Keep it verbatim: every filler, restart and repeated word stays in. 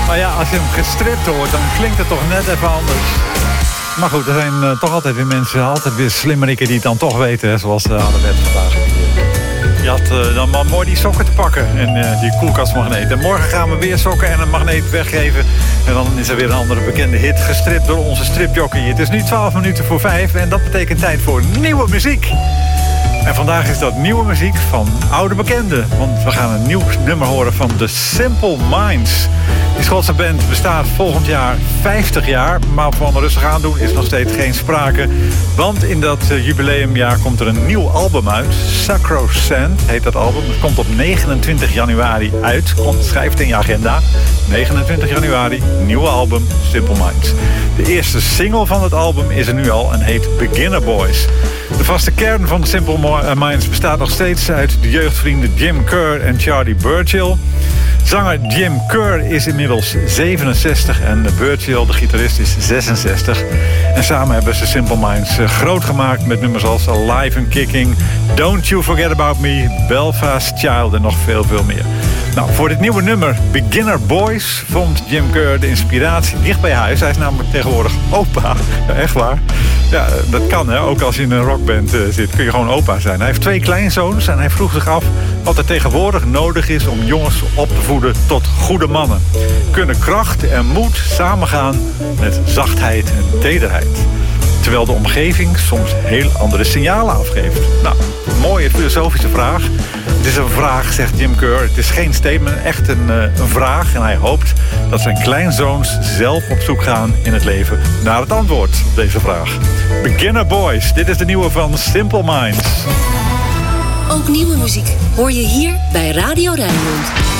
Maar ja, als je hem gestript hoort, dan klinkt het toch net even anders. Maar goed, er zijn uh, toch altijd weer mensen, altijd weer slimmerikken die het dan toch weten, hè, zoals uh, Hadewet vandaag. Je had uh, dan maar mooi die sokken te pakken en uh, die koelkastmagneet. En morgen gaan we weer sokken en een magneet weggeven. En dan is er weer een andere bekende hit gestript door onze stripjockey. Het is nu twaalf minuten voor vijf en dat betekent tijd voor nieuwe muziek. En vandaag is dat nieuwe muziek van oude bekenden. Want we gaan een nieuw nummer horen van The Simple Minds. Die Schotse band bestaat volgend jaar vijftig jaar. Maar van rustig aan doen is nog steeds geen sprake. Want in dat jubileumjaar komt er een nieuw album uit. Sacrosanct heet dat album. Het komt op negenentwintig januari uit. Komt, schrijf het in je agenda. negenentwintig januari, nieuwe album Simple Minds. De eerste single van het album is er nu al en heet Beginner Boys. De vaste kern van Simple Minds bestaat nog steeds uit de jeugdvrienden Jim Kerr en Charlie Burchill. Zanger Jim Kerr is inmiddels zevenenzestig en Burchill, de gitarist, is zesenzestig. En samen hebben ze Simple Minds groot gemaakt met nummers als Alive and Kicking, Don't You Forget About Me, Belfast Child en nog veel, veel meer. Nou, voor dit nieuwe nummer, Beginner Boys, vond Jim Kerr de inspiratie dicht bij huis. Hij is namelijk tegenwoordig opa. Ja, echt waar. Ja, dat kan, hè. Ook als je in een rockband uh, zit, kun je gewoon opa zijn. Hij heeft twee kleinzoons en hij vroeg zich af wat er tegenwoordig nodig is om jongens op te voeden tot goede mannen. Kunnen kracht en moed samengaan met zachtheid en tederheid. Terwijl de omgeving soms heel andere signalen afgeeft. Nou, mooie filosofische vraag. Het is een vraag, zegt Jim Kerr. Het is geen statement, echt een, uh, een vraag. En hij hoopt dat zijn kleinzoons zelf op zoek gaan in het leven naar het antwoord op deze vraag. Beginner Boys, dit is de nieuwe van Simple Minds. Ook nieuwe muziek hoor je hier bij Radio Rijnmond.